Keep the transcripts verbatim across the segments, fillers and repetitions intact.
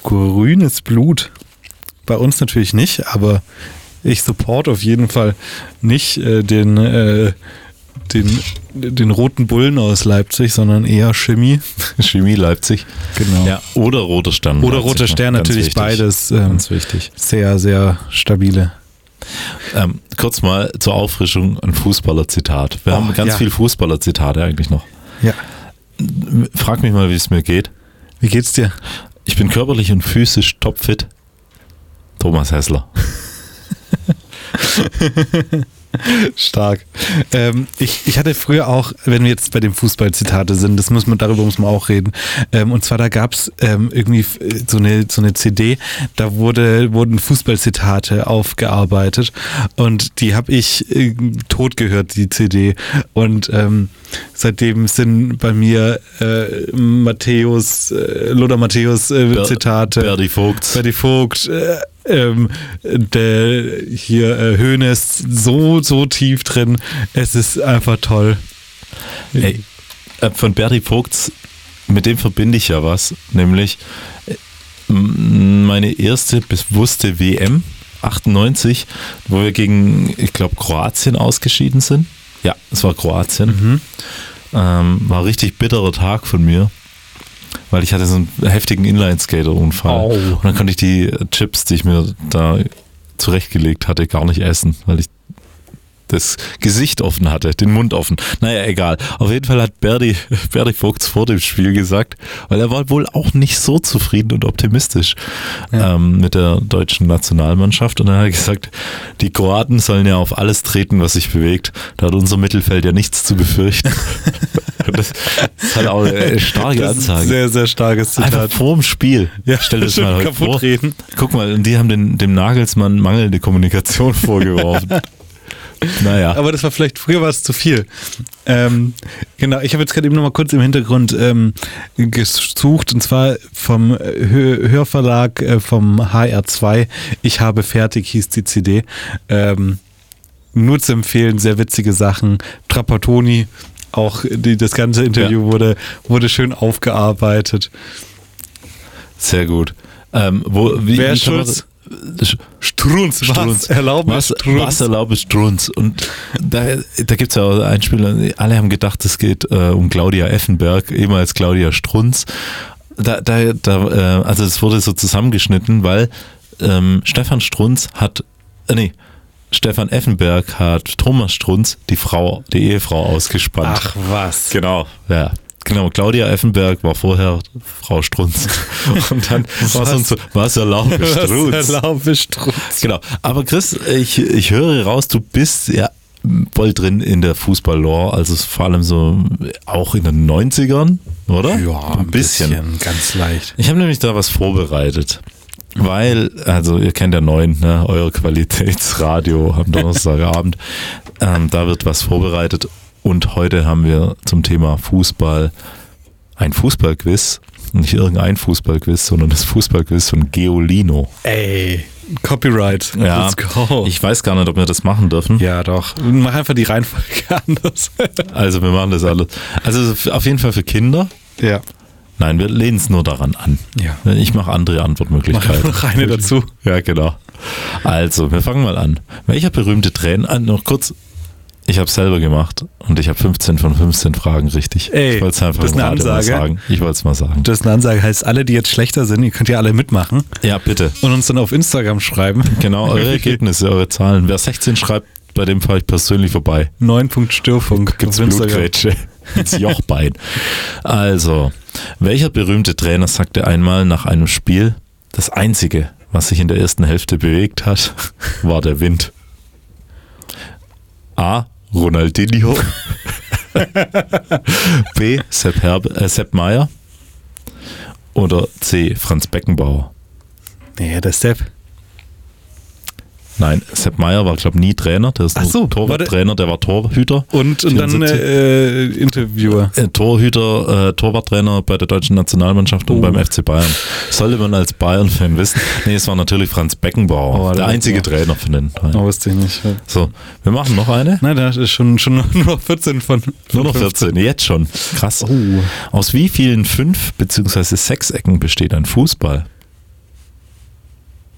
grünes Blut. Bei uns natürlich nicht, aber ich support auf jeden Fall nicht äh, den, äh, den, den roten Bullen aus Leipzig, sondern eher Chemie. Chemie Leipzig. Genau. Ja, oder Roter Stern. Oder Leipzig, Roter Stern, ganz natürlich wichtig. beides. Ähm, Ganz wichtig. Sehr, sehr stabile. Ähm, kurz mal zur Auffrischung ein Fußballer-Zitat. Wir Oh, haben ganz ja. viele Fußballer-Zitate eigentlich noch. Ja. Frag mich mal, wie es mir geht. Wie geht's dir? Ich bin körperlich und physisch topfit. Thomas Hässler. Stark. Ähm, ich, ich hatte früher auch, wenn wir jetzt bei dem Fußball-Zitate sind, das muss man, darüber muss man auch reden. Ähm, und zwar da gab es ähm, irgendwie so eine, so eine C D, da wurde, wurden Fußball-Zitate aufgearbeitet und die habe ich äh, tot gehört, die C D. Und ähm, seitdem sind bei mir äh, Matthäus, äh, Lothar Matthäus äh, Ber- Zitate. Berdi Vogt. Berdi Vogt, äh, ähm, der hier äh, Hoeneß so, so tief drin. Es ist einfach toll. Ey, äh, von Berdi Vogts, mit dem verbinde ich ja was, nämlich äh, m- meine erste bewusste W M achtundneunzig, wo wir gegen, ich glaube, Kroatien ausgeschieden sind. Ja, es war Kroatien. Mhm. Ähm, war ein richtig bitterer Tag von mir, weil ich hatte so einen heftigen Inline-Skater-Unfall. Au. Und dann konnte ich die Chips, die ich mir da zurechtgelegt hatte, gar nicht essen, weil ich das Gesicht offen hatte, den Mund offen. Naja, egal. Auf jeden Fall hat Berdi, Berdi Vogts vor dem Spiel gesagt, weil er war wohl auch nicht so zufrieden und optimistisch Ja. ähm, mit der deutschen Nationalmannschaft. Und dann hat er gesagt, die Kroaten sollen ja auf alles treten, was sich bewegt. Da hat unser Mittelfeld ja nichts zu befürchten. das, das ist halt auch eine starke Das ist ein Ansage. sehr, sehr starkes Einfach Zitat. vorm Spiel. Ja, Stell dir das schön mal heute kaputt vor. reden. Guck mal, und die haben den, dem Nagelsmann mangelnde Kommunikation vorgeworfen. Naja. Aber das war vielleicht, früher war es zu viel. Ähm, genau, ich habe jetzt gerade eben noch mal kurz im Hintergrund ähm, gesucht, und zwar vom Hö- Hörverlag äh, vom H R zwei. Ich habe fertig hieß die C D. Ähm, nur zu empfehlen, sehr witzige Sachen. Trapattoni, auch die, das ganze Interview Ja. wurde, wurde schön aufgearbeitet. Sehr gut. Ähm, wo, wie, Wer wie ist kann man Schulz? das- Strunz, Strunz. was erlauben Was, Strunz? was erlaube Strunz? Und da, da gibt es ja auch ein Spiel, alle haben gedacht, es geht äh, um Claudia Effenberg, ehemals Claudia Strunz. Da, da, da, äh, also es wurde so zusammengeschnitten, weil ähm, Stefan Strunz hat, äh, nee, Stefan Effenberg hat Thomas Strunz, die Frau, die Ehefrau, ausgespannt. Ach was. Genau, ja. Genau, Claudia Effenberg war vorher Frau Strunz. Und dann war es uns so, was erlaube Strunz? Was erlaube Strunz? Genau, aber Chris, ich, ich höre raus, du bist ja voll drin in der Fußball-Lore, also vor allem so auch in den neunzigern, oder? Ja, ein bisschen, ganz leicht. Ich habe nämlich da was vorbereitet, weil, also ihr kennt ja neun, ne, euer Qualitätsradio am Donnerstagabend, ähm, da wird was vorbereitet und heute haben wir zum Thema Fußball ein Fußballquiz, nicht irgendein Fußballquiz, sondern das Fußballquiz von Geolino. Ey, Copyright. Ja, Let's go. ich weiß gar nicht, ob wir das machen dürfen. Ja, doch. Mach einfach die Reihenfolge anders. Also wir machen das alles. Also auf jeden Fall für Kinder. Ja. Nein, wir lehnen es nur daran an. Ja. Ich mache andere Mach Antwortmöglichkeiten. einfach noch eine dazu. Ja, genau. Also, wir fangen mal an. Welcher berühmte Trainer, ah, noch kurz, ich habe es selber gemacht und ich habe fünfzehn von fünfzehn Fragen richtig. Ey, ich wollte es einfach das ist eine gerade mal Ansage. sagen. Ich wollte es mal sagen. Das ist eine Ansage, heißt alle, die jetzt schlechter sind, ihr könnt ja alle mitmachen Ja, bitte. und uns dann auf Instagram schreiben. Genau, eure Ergebnisse, eure Zahlen. Wer sechzehn schreibt, bei dem fahre ich persönlich vorbei. neun Punkt Störfunk. Gibt's auf Instagram. Blutgrätsche ins Jochbein. Also, welcher berühmte Trainer sagte einmal nach einem Spiel, das Einzige, was sich in der ersten Hälfte bewegt hat, war der Wind? A. Ronaldinho. B. Sepp, Herbe, äh, Sepp Maier. Oder C. Franz Beckenbauer. Nee, der Sepp. Nein, Sepp Maier war, glaube ich, nie Trainer. Der ist Ach nur so, Torwarttrainer, der war Torhüter. Und, und dann vierundsiebzig. äh, Interviewer. Äh, Torhüter, äh, Torwarttrainer bei der deutschen Nationalmannschaft und Oh. beim F C Bayern. Sollte man als Bayern-Fan wissen. Nee, es war natürlich Franz Beckenbauer, Oh, der der einzige Beckenbauer. Trainer von den Oh, Bayern. wusste ich nicht. So, wir machen noch eine. Nein, da ist schon, schon nur vierzehn von Nur noch vierzehn, jetzt schon. Krass. Oh. Aus wie vielen fünf bzw. sechs Ecken besteht ein Fußball?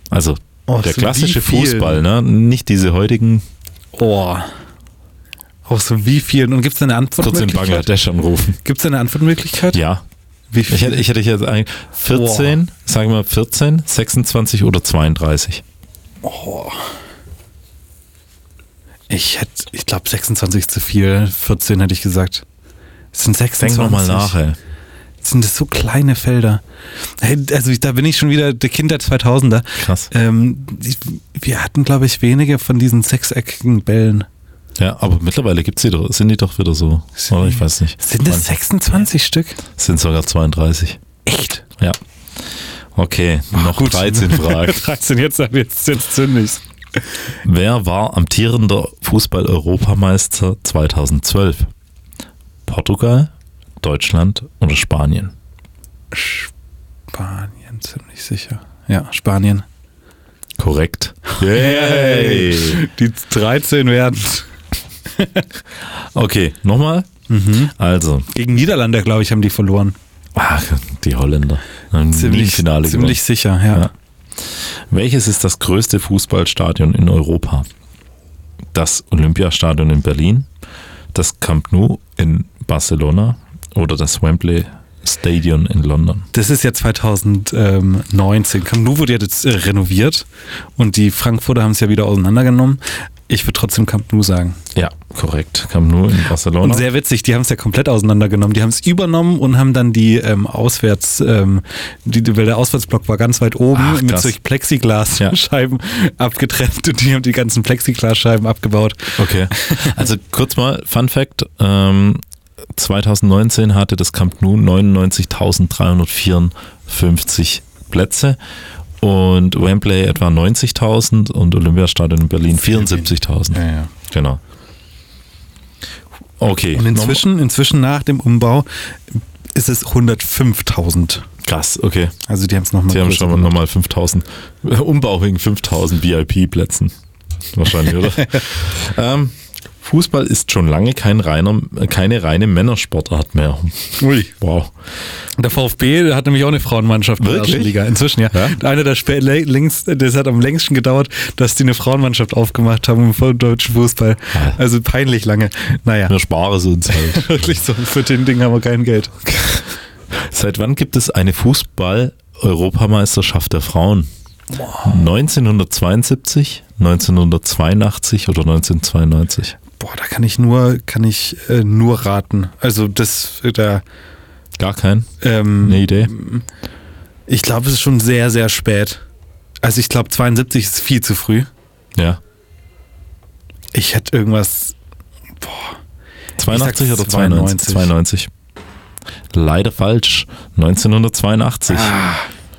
Also Oh, der so klassische wie viel? Fußball, ne? Nicht diese heutigen. Oh. Auch so wie viel? Und gibt es eine Kurz in Antwortmöglichkeit? Bangladesch anrufen. Gibt es eine Antwortmöglichkeit? Ja. Wie viel? Ich hätte, ich hätte jetzt eigentlich vierzehn, sagen wir mal vierzehn, sechsundzwanzig oder zweiunddreißig. Oh. Ich hätte, ich glaube sechsundzwanzig ist zu viel. vierzehn hätte ich gesagt. Es sind sechsundzwanzig. Denk nochmal nach, ey. Sind das so kleine Felder? Hey, also ich, da bin ich schon wieder der Kind der zweitausender. Krass. Ähm, ich, wir hatten, glaube ich, wenige von diesen sechseckigen Bällen. Ja, aber mittlerweile gibt's die doch, sind die doch wieder so. Oder ich weiß nicht. Sind das sechsundzwanzig Stück? Es sind sogar zweiunddreißig. Echt? Ja. Okay, noch gut. dreizehn Fragen. dreizehn, jetzt, jetzt, jetzt zünd ich's. Wer war amtierender Fußball-Europameister zweitausendzwölf? Portugal, Deutschland oder Spanien? Spanien, ziemlich sicher. Ja, Spanien. Korrekt. Yay! Die dreizehn werden. Okay, nochmal. Mhm. Also, Gegen Niederlande, glaube ich, haben die verloren. ach, die Holländer. Haben nie Ziemlich, Finale ziemlich sicher, ja. Ja. Welches ist das größte Fußballstadion in Europa? Das Olympiastadion in Berlin, das Camp Nou in Barcelona oder das Wembley Stadium in London? Das ist ja zweitausendneunzehn. Camp Nou wurde ja jetzt äh, renoviert und die Frankfurter haben es ja wieder auseinandergenommen. Ich würde trotzdem Camp Nou sagen. Ja, korrekt. Camp Nou in Barcelona. Und sehr witzig, die haben es ja komplett auseinandergenommen. Die haben es übernommen und haben dann die ähm, Auswärts, ähm, die, weil der Auswärtsblock war ganz weit oben Ach, mit krass. solchen Plexiglasscheiben abgetrennt und die haben die ganzen Plexiglasscheiben abgebaut. Okay. Also kurz mal, Fun Fact, ähm, zweitausendneunzehn hatte das Camp Nou neunundneunzigtausenddreihundertvierundfünfzig Plätze und Wembley etwa neunzigtausend und Olympiastadion in Berlin vierundsiebzigtausend. Ja, ja. Genau. Okay. Und inzwischen, inzwischen nach dem Umbau ist es hundertfünftausend. Krass, okay. Also die haben es nochmal Sie haben schon mal nochmal fünftausend, Umbau wegen fünftausend V I P-Plätzen. Wahrscheinlich, oder? ähm, Fußball ist schon lange kein reiner, keine reine Männersportart mehr. Ui. Wow. Der VfB der hat nämlich auch eine Frauenmannschaft in der Wirklich? ersten Liga. Inzwischen, ja. Ja? Einer der spä- längst, das hat am längsten gedauert, dass die eine Frauenmannschaft aufgemacht haben im deutschen Fußball. Ja. Also peinlich lange. Naja, Wir sparen es uns halt. wirklich so. Für den Ding haben wir kein Geld. Seit wann gibt es eine Fußball-Europameisterschaft der Frauen? neunzehnhundertzweiundsiebzig, neunzehnhundertzweiundachtzig oder neunzehnhundertzweiundneunzig? Boah, da kann ich nur, kann ich äh, nur raten. Also das, da, Gar kein? ähm, Eine Idee? ich glaube, es ist schon sehr, sehr spät. Also ich glaube, zweiundsiebzig ist viel zu früh. Ja. Ich hätte irgendwas, boah. zweiundachtzig Ich oder sag zweiundneunzig? zweiundneunzig. Leider falsch. neunzehnhundertzweiundachtzig. Ah.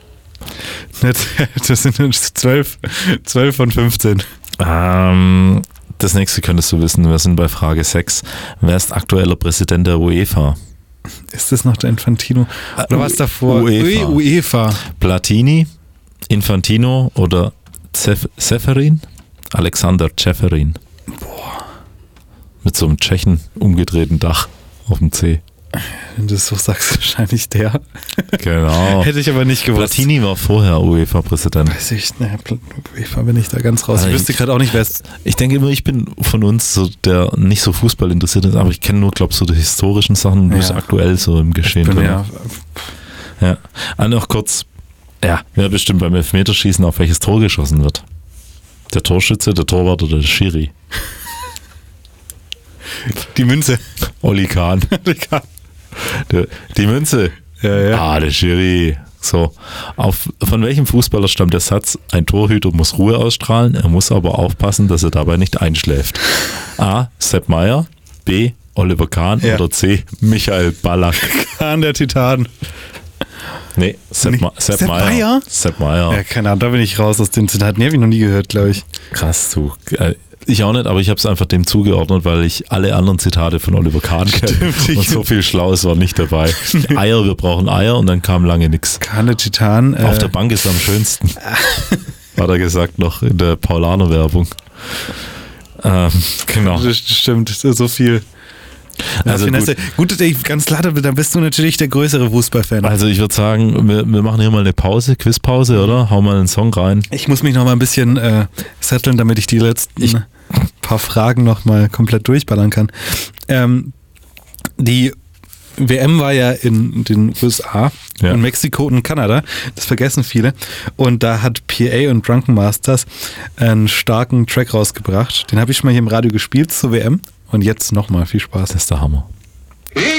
Das sind zwölf, zwölf von fünfzehn. Ähm, das nächste könntest du wissen. Wir sind bei Frage sechs. Wer ist aktueller Präsident der UEFA? Ist das noch der Infantino? Oder was davor? UEFA. Ui, UEFA. Platini, Infantino oder Zef- Seferin? Alexander Ceferin. Boah. Mit so einem Tschechen umgedrehten Dach auf dem C. Wenn du das so sagst, wahrscheinlich der. Genau. Hätte ich aber nicht gewusst. Platini war vorher UEFA-Präsident. Weiß ich, ne, UEFA bin ich da ganz raus. Ich Also wüsste ich- gerade auch nicht, wer es. Ich denke immer, ich bin von uns so, der nicht so Fußball interessiert ist, aber ich kenne nur, glaube ich, so die historischen Sachen und du Ja. bist aktuell so im Geschehen. Bin drin. ja, Ja. Ah, noch kurz. Ja, wer bestimmt beim Elfmeterschießen auf welches Tor geschossen wird? Der Torschütze, der Torwart oder der Schiri? die Münze. Oli Kahn. Der, die Münze. Ja, ja. Ah, der Schiri. So. Auf, von welchem Fußballer stammt der Satz, ein Torhüter muss Ruhe ausstrahlen, er muss aber aufpassen, dass er dabei nicht einschläft? A. Sepp Maier, B. Oliver Kahn Ja. oder C. Michael Ballack? Kahn der Titan. Nee, Sepp, Nee. Ma Sepp, Sepp Maier. Maier? Sepp Maier. Ja, keine Ahnung, da bin ich raus aus den Zitaten. Die habe ich noch nie gehört, glaube ich. Krass, du. Äh, Ich auch nicht, aber ich habe es einfach dem zugeordnet, weil ich alle anderen Zitate von Oliver Kahn kenne. Stimmt, Und so viel Schlaues war nicht dabei. Eier, wir brauchen Eier und dann kam lange nichts. Kahn der Titan. Äh, Auf der Bank ist am schönsten. Hat er gesagt noch in der Paulaner-Werbung. Ähm, genau. Das stimmt, so viel. Also Finesse. Gut, gut ganz klar, dann bist du natürlich der größere Fußballfan. Also ich würde sagen, wir, wir machen hier mal eine Pause, Quizpause, oder? Hau mal einen Song rein. Ich muss mich noch mal ein bisschen äh, setteln, damit ich die letzten ich, paar Fragen noch mal komplett durchballern kann. Ähm, die W M war ja in den U S A, ja. in Mexiko und Kanada. Das vergessen viele. Und da hat P A und Drunken Masters einen starken Track rausgebracht. Den habe ich schon mal hier im Radio gespielt zur W M. Und jetzt nochmal viel Spaß. Das ist der Hammer.